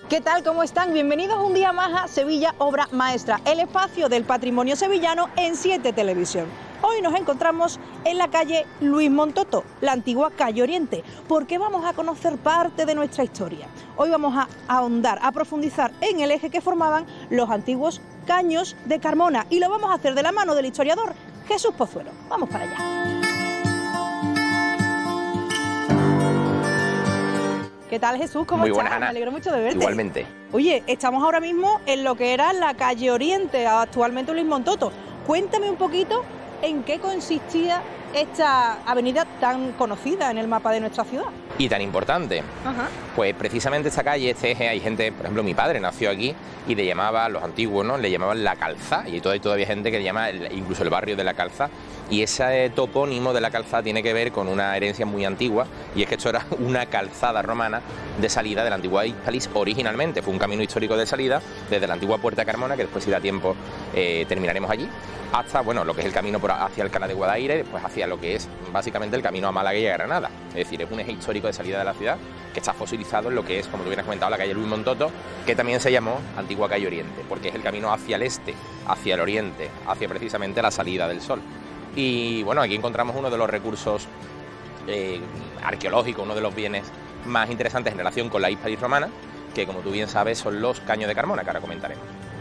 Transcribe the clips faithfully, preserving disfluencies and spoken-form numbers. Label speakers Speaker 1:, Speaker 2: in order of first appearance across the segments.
Speaker 1: ¿Qué tal? ¿Cómo están? Bienvenidos un día más a Sevilla Obra Maestra, el espacio del patrimonio sevillano en siete Televisión. Hoy nos encontramos en la calle Luis Montoto, la antigua calle Oriente, porque vamos a conocer parte de nuestra historia. Hoy vamos a ahondar, a profundizar en el eje que formaban los antiguos caños de Carmona y lo vamos a hacer de la mano del historiador Jesús Pozuelo. Vamos para allá. ¿Qué tal, Jesús? ¿Cómo
Speaker 2: Muy
Speaker 1: estás?
Speaker 2: buenas, Ana.
Speaker 1: Me alegro mucho de verte.
Speaker 2: Igualmente.
Speaker 1: Oye, estamos ahora mismo en lo que era la calle Oriente, actualmente Luis Montoto. Cuéntame un poquito en qué consistía esta avenida tan conocida en el mapa de nuestra ciudad.
Speaker 2: Y tan importante.
Speaker 1: Ajá.
Speaker 2: Pues precisamente esta calle, este eje, hay gente, por ejemplo, mi padre nació aquí y le llamaba, los antiguos, ¿no? Le llamaban La Calzá, y todavía, todavía hay gente que le llama el, incluso el barrio de La Calzá. Y ese topónimo de La Calzá tiene que ver con una herencia muy antigua, y es que esto era una calzada romana de salida de la antigua Hispalis originalmente. Fue un camino histórico de salida desde la antigua Puerta de Carmona, que después, si da tiempo, eh, terminaremos allí, hasta, bueno, lo que es el camino por hacia Alcalá de Guadaira y después hacia lo que es básicamente el camino a Málaga y a Granada. Es decir, es un eje histórico de salida de la ciudad que está fosilizado en lo que es, como tú bien has comentado, la calle Luis Montoto, que también se llamó Antigua Calle Oriente, porque es el camino hacia el este, hacia el oriente, hacia precisamente la salida del sol. Y bueno, aquí encontramos uno de los recursos eh, arqueológicos, uno de los bienes más interesantes en relación con la Hispalis romana, que como tú bien sabes son los caños de Carmona, que ahora comentaremos.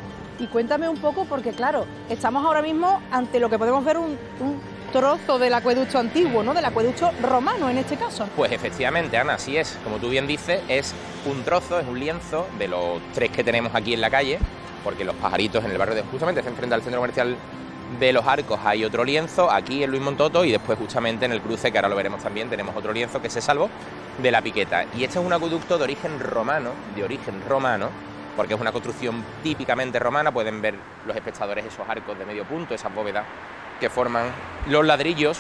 Speaker 1: Y cuéntame un poco, porque claro, estamos ahora mismo ante lo que podemos ver un, un trozo del acueducto antiguo, ¿no? Del acueducto romano en este caso.
Speaker 2: Pues efectivamente, Ana, así es. Como tú bien dices, es un trozo, es un lienzo de los tres que tenemos aquí en la calle, porque los pajaritos en el barrio de justamente enfrente al centro comercial de Los Arcos hay otro lienzo, aquí en Luis Montoto, y después justamente en el cruce, que ahora lo veremos también, tenemos otro lienzo que se salvó de la Piqueta. Y este es un acueducto de origen romano, de origen romano, porque es una construcción típicamente romana. Pueden ver los espectadores esos arcos de medio punto, esas bóvedas que forman los ladrillos.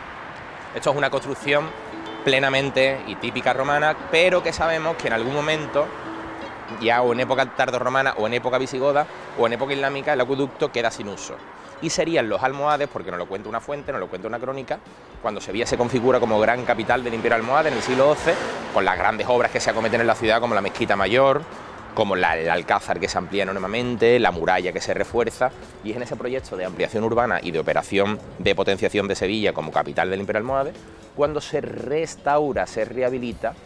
Speaker 2: Esto es una construcción plenamente y típica romana, pero que sabemos que en algún momento, ya o en época tardorromana o en época visigoda o en época islámica, el acueducto queda sin uso. Y serían los almohades, porque nos lo cuenta una fuente, nos lo cuenta una crónica, cuando Sevilla se configura como gran capital del Imperio almohade en el siglo doce, con las grandes obras que se acometen en la ciudad, como la Mezquita Mayor, como la, el Alcázar, que se amplía enormemente, la muralla, que se refuerza, y es en ese proyecto de ampliación urbana y de operación de potenciación de Sevilla como capital del Imperio almohade cuando se restaura, se rehabilita